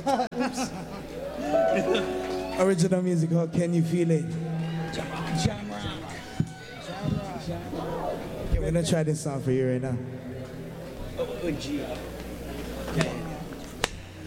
Original music called Can You Feel It? Jam rock. Okay, we're gonna try this song for you right now. Oh, good G. Yeah.